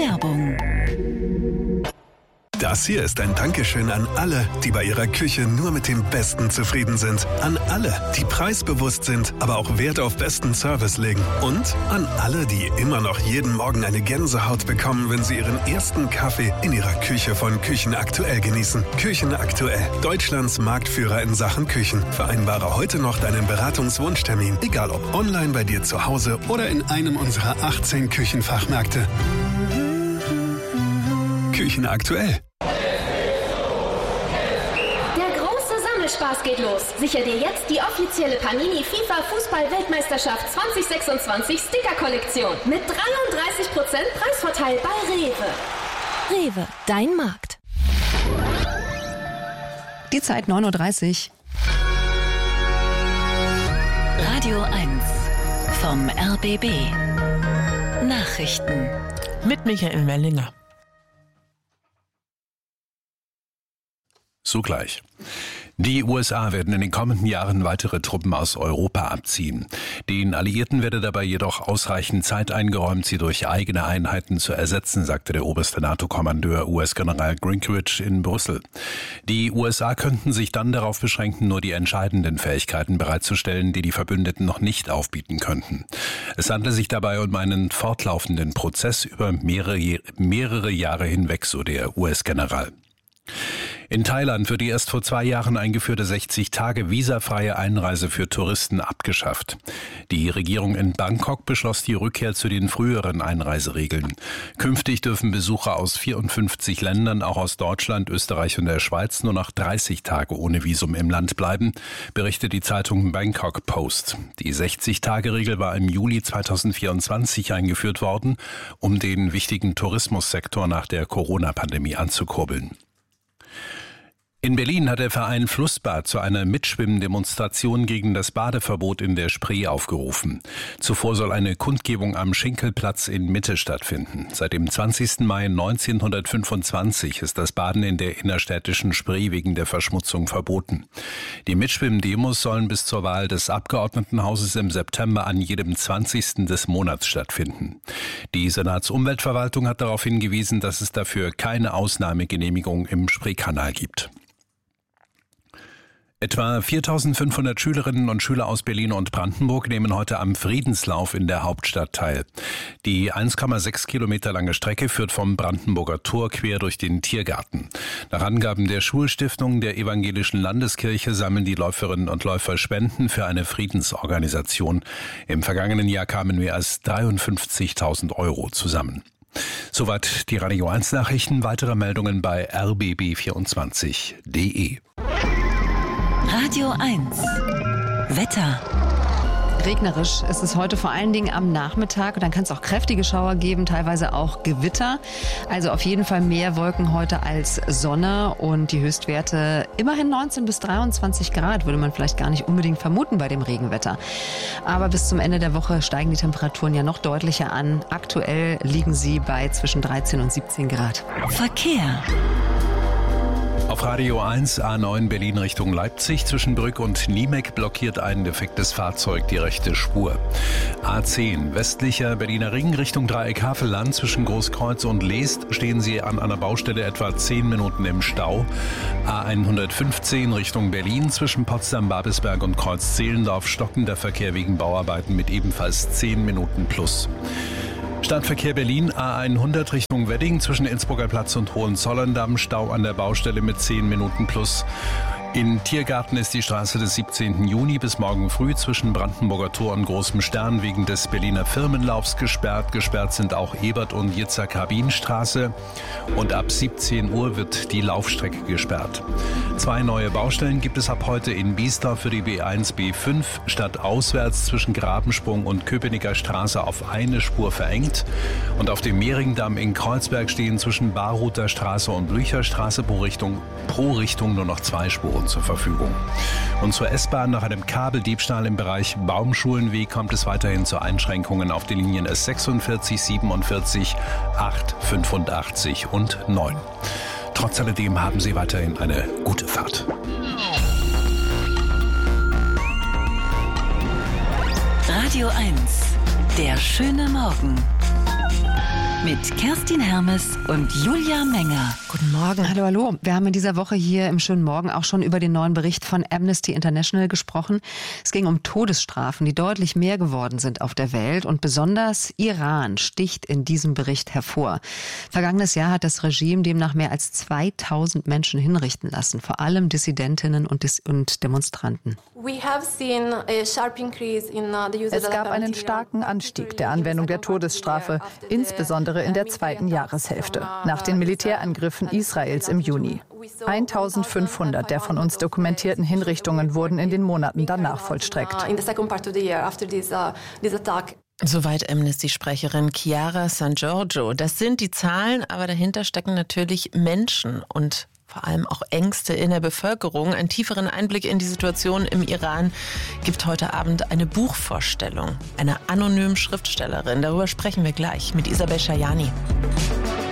Werbung. Das hier ist ein Dankeschön an alle, die bei ihrer Küche nur mit dem Besten zufrieden sind. An alle, die preisbewusst sind, aber auch Wert auf besten Service legen. Und an alle, die immer noch jeden Morgen eine Gänsehaut bekommen, wenn sie ihren ersten Kaffee in ihrer Küche von Küchen Aktuell genießen. Küchen Aktuell, Deutschlands Marktführer in Sachen Küchen. Vereinbare heute noch deinen Beratungswunschtermin, egal ob online bei dir zu Hause oder in einem unserer 18 Küchenfachmärkte. Küchen Aktuell. Spaß geht los. Sicher dir jetzt die offizielle Panini FIFA Fußball-Weltmeisterschaft 2026 Sticker-Kollektion mit 33% Preisvorteil bei Rewe. Rewe, dein Markt. Die Zeit 9.30 Uhr. Radio 1 vom RBB. Nachrichten. Mit Michael Wellinger. Zugleich. Die USA werden in den kommenden Jahren weitere Truppen aus Europa abziehen. Den Alliierten werde dabei jedoch ausreichend Zeit eingeräumt, sie durch eigene Einheiten zu ersetzen, sagte der oberste NATO-Kommandeur US-General Gingrich in Brüssel. Die USA könnten sich dann darauf beschränken, nur die entscheidenden Fähigkeiten bereitzustellen, die die Verbündeten noch nicht aufbieten könnten. Es handle sich dabei um einen fortlaufenden Prozess über mehrere Jahre hinweg, so der US-General. In Thailand wird die erst vor 2 Jahren eingeführte 60-Tage visafreie Einreise für Touristen abgeschafft. Die Regierung in Bangkok beschloss die Rückkehr zu den früheren Einreiseregeln. Künftig dürfen Besucher aus 54 Ländern, auch aus Deutschland, Österreich und der Schweiz, nur noch 30 Tage ohne Visum im Land bleiben, berichtet die Zeitung Bangkok Post. Die 60-Tage-Regel war im Juli 2024 eingeführt worden, um den wichtigen Tourismussektor nach der Corona-Pandemie anzukurbeln. In Berlin hat der Verein Flussbad zu einer Mitschwimmdemonstration gegen das Badeverbot in der Spree aufgerufen. Zuvor soll eine Kundgebung am Schinkelplatz in Mitte stattfinden. Seit dem 20. Mai 1925 ist das Baden in der innerstädtischen Spree wegen der Verschmutzung verboten. Die Mitschwimmdemos sollen bis zur Wahl des Abgeordnetenhauses im September an jedem 20. des Monats stattfinden. Die Senatsumweltverwaltung hat darauf hingewiesen, dass es dafür keine Ausnahmegenehmigung im Spreekanal gibt. Etwa 4.500 Schülerinnen und Schüler aus Berlin und Brandenburg nehmen heute am Friedenslauf in der Hauptstadt teil. Die 1,6 Kilometer lange Strecke führt vom Brandenburger Tor quer durch den Tiergarten. Nach Angaben der Schulstiftung der Evangelischen Landeskirche sammeln die Läuferinnen und Läufer Spenden für eine Friedensorganisation. Im vergangenen Jahr kamen mehr als 53.000 Euro zusammen. Soweit die Radio 1 Nachrichten. Weitere Meldungen bei rbb24.de. Radio 1 Wetter. Regnerisch ist es heute vor allen Dingen am Nachmittag und dann kann es auch kräftige Schauer geben, teilweise auch Gewitter. Also auf jeden Fall mehr Wolken heute als Sonne und die Höchstwerte immerhin 19 bis 23 Grad, würde man vielleicht gar nicht unbedingt vermuten bei dem Regenwetter. Aber bis zum Ende der Woche steigen die Temperaturen ja noch deutlicher an. Aktuell liegen sie bei zwischen 13 und 17 Grad. Verkehr. Auf Radio 1 A9 Berlin Richtung Leipzig zwischen Brück und Niemek blockiert ein defektes Fahrzeug die rechte Spur. A10 westlicher Berliner Ring Richtung Dreieck Havelland zwischen Großkreuz und Leest stehen Sie an einer Baustelle etwa 10 Minuten im Stau. A115 Richtung Berlin zwischen Potsdam-Babelsberg und Kreuz-Zehlendorf stockender Verkehr wegen Bauarbeiten mit ebenfalls 10 Minuten plus. Stadtverkehr Berlin A100 Richtung Wedding zwischen Innsbrucker Platz und Hohenzollern-Damm, Stau an der Baustelle mit 10 Minuten plus. In Tiergarten ist die Straße des 17. Juni bis morgen früh zwischen Brandenburger Tor und Großem Stern wegen des Berliner Firmenlaufs gesperrt. Gesperrt sind auch Ebert- und Yitzhak-Rabin-Straße. Und ab 17 Uhr wird die Laufstrecke gesperrt. 2 neue Baustellen gibt es ab heute in Biesdorf für die B1, B5. Stadtauswärts zwischen Grabensprung und Köpenicker Straße auf eine Spur verengt. Und auf dem Mehringdamm in Kreuzberg stehen zwischen Baruther Straße und Blücherstraße pro Richtung nur noch 2 Spuren zur Verfügung. Und zur S-Bahn nach einem Kabeldiebstahl im Bereich Baumschulenweg kommt es weiterhin zu Einschränkungen auf den Linien S46, 47, 8, 85 und 9. Trotz alledem haben Sie weiterhin eine gute Fahrt. Radio 1, der schöne Morgen. Mit Kerstin Hermes und Julia Menger. Guten Morgen. Hallo, hallo. Wir haben in dieser Woche hier im Schönen Morgen auch schon über den neuen Bericht von Amnesty International gesprochen. Es ging um Todesstrafen, die deutlich mehr geworden sind auf der Welt. Und besonders Iran sticht in diesem Bericht hervor. Vergangenes Jahr hat das Regime demnach mehr als 2000 Menschen hinrichten lassen. Vor allem Dissidentinnen und Demonstranten. Es gab einen starken Anstieg der Anwendung der Todesstrafe, insbesondere in der zweiten Jahreshälfte, nach den Militärangriffen Israels im Juni. 1500 der von uns dokumentierten Hinrichtungen wurden in den Monaten danach vollstreckt. Soweit Amnesty-Sprecherin Chiara San Giorgio. Das sind die Zahlen, aber dahinter stecken natürlich Menschen und vor allem auch Ängste in der Bevölkerung. Einen tieferen Einblick in die Situation im Iran gibt heute Abend eine Buchvorstellung einer anonymen Schriftstellerin. Darüber sprechen wir gleich mit Isabel Schajani.